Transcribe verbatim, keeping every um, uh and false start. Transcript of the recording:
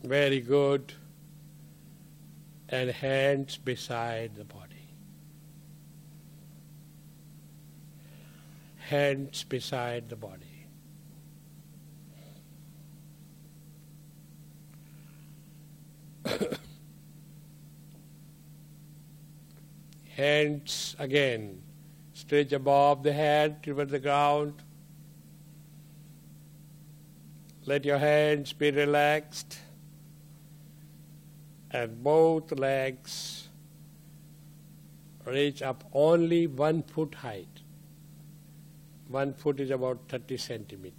Very good. And hands beside the body. Hands beside the body. Hands again. Stretch above the head toward the ground. Let your hands be relaxed. And both legs reach up only one foot height. One foot is about thirty centimeters.